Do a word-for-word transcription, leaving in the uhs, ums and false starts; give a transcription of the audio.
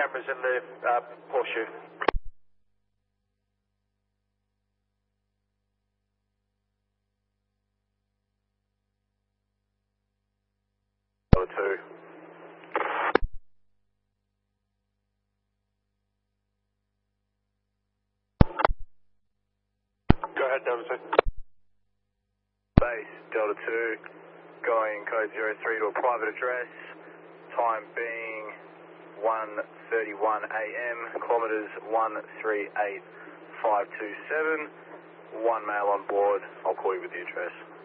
cameras in the uh, horseshoe. Delta two. Go ahead, Delta two. Base, Delta two, going code zero three to a private address, time being one thirty-one A M, kilometres one three eight five two seven, one male on board. I'll call you with the address.